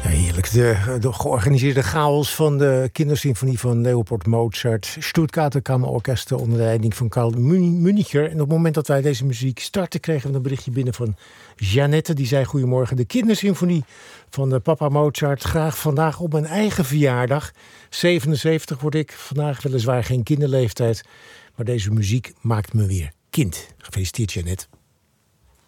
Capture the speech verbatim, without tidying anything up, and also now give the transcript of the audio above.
Ja, heerlijk. De, de georganiseerde chaos van de kindersymfonie van Leopold Mozart. Stuttgarter Kammerorkester onder de leiding van Karl Municher. En op het moment dat wij deze muziek starten, kregen we een berichtje binnen van Jeannette. Die zei: goedemorgen, de kindersymfonie van de papa Mozart. Graag vandaag op mijn eigen verjaardag. zevenenzeventig word ik vandaag, weliswaar geen kinderleeftijd. Maar deze muziek maakt me weer kind. Gefeliciteerd, Jeannette.